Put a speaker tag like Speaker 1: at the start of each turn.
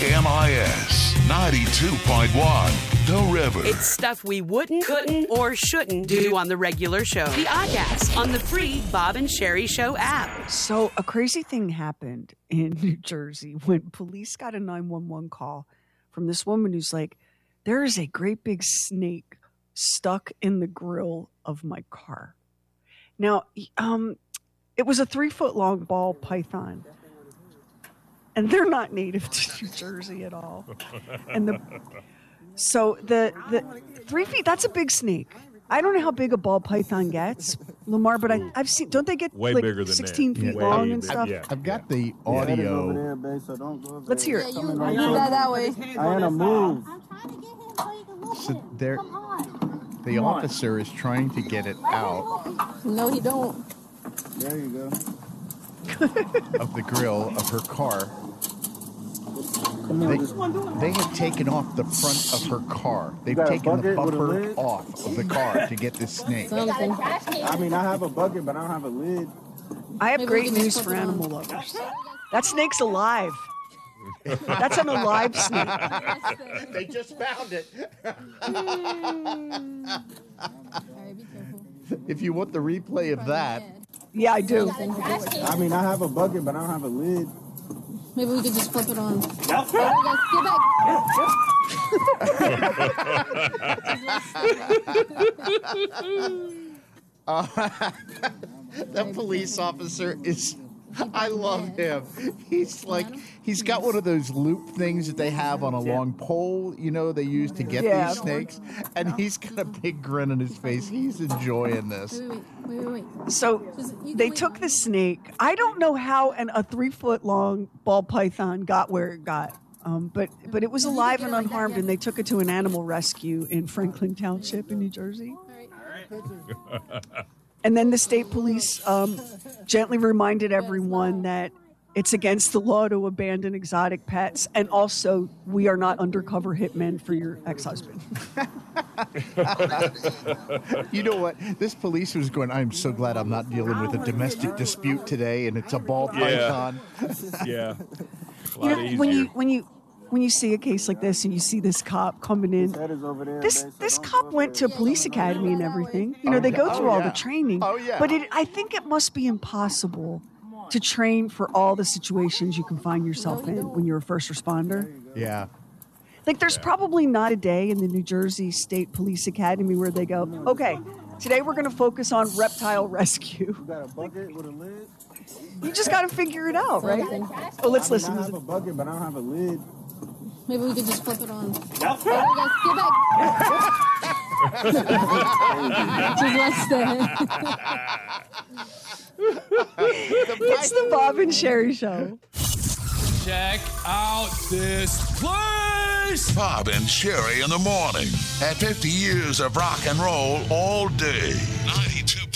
Speaker 1: KMIS 92.1, The River.
Speaker 2: It's stuff we wouldn't, couldn't, or shouldn't do on the regular show. The Oddcast on the free Bob and Sherry Show app.
Speaker 3: So a crazy thing happened in New Jersey when police got a 911 call from this woman who's like, there is a great big snake stuck in the grill of my car. Now, it was a 3-foot long ball python. And they're not native to New Jersey at all. And the 3 feet, that's a big snake. I don't know how big a ball python gets, Lamar, but I've seen, don't they get
Speaker 4: way
Speaker 3: like
Speaker 4: bigger than
Speaker 3: 16
Speaker 4: that.
Speaker 3: feet
Speaker 4: Way
Speaker 3: long and stuff?
Speaker 4: I've
Speaker 5: got the audio.
Speaker 3: Let's hear it.
Speaker 6: that way.
Speaker 5: Diana, move.
Speaker 6: I'm trying to get him so he can look.
Speaker 5: So there,
Speaker 6: Come on.
Speaker 5: the officer is trying to get it out
Speaker 6: No, he don't.
Speaker 5: There you go. Of the grill of her car. They have taken off the front of her car. They've taken the bumper off of the car to get this snake.
Speaker 6: Something.
Speaker 7: I mean, I have a bucket, but I don't have a lid.
Speaker 3: I have
Speaker 6: Maybe
Speaker 3: great
Speaker 6: we can
Speaker 3: news
Speaker 6: just
Speaker 3: for
Speaker 6: put it on.
Speaker 3: animal lovers. That snake's alive. That's an alive snake.
Speaker 5: They just found it.
Speaker 6: Alright, be careful.
Speaker 5: If you want the replay of that,
Speaker 3: Yeah, I do.
Speaker 7: I mean, I have a bucket, but I don't have a lid.
Speaker 6: Maybe we could just flip it on. Get back.
Speaker 5: that police officer is, I love him. He's like, he's got one of those loop things that they have on a long pole, you know, they use to get these snakes. And he's got a big grin on his face. He's enjoying this.
Speaker 6: Wait.
Speaker 3: So they took the snake. I don't know how a 3-foot long ball python got where it got. But it was alive and unharmed, and they took it to an animal rescue in Franklin Township in New Jersey. And then the state police gently reminded everyone that it's against the law to abandon exotic pets, and also we are not undercover hitmen for your ex-husband.
Speaker 5: You know what? This police was going, I'm so glad I'm not dealing with a domestic dispute today, and it's a ball python.
Speaker 4: Yeah.
Speaker 3: You know, when you see a case like this and you see this cop coming in, this cop went to police academy and everything. You know, they go through all the training.
Speaker 5: Oh, yeah.
Speaker 3: But I think it must be impossible to train for all the situations you can find yourself in when you're a first responder.
Speaker 5: Yeah.
Speaker 3: Like, there's probably not a day in the New Jersey State Police Academy where they go, okay, today we're going to focus on reptile rescue.
Speaker 7: You got a bucket with a lid?
Speaker 3: You just got to figure it out, right? Oh, let's listen.
Speaker 7: I have a bucket, but I don't have a lid.
Speaker 6: Maybe we could just flip it on. Get back. Just less than.
Speaker 3: It's the Bob and Sherry Show.
Speaker 8: Check out this place!
Speaker 1: Bob and Sherry in the morning. At 50 years of rock and roll all day.